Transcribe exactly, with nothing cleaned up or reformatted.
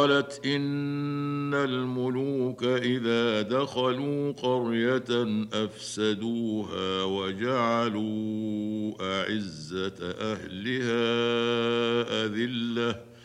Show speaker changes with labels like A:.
A: قالت إن الملوك إذا دخلوا قرية أفسدوها وجعلوا أعزة أهلها أذلة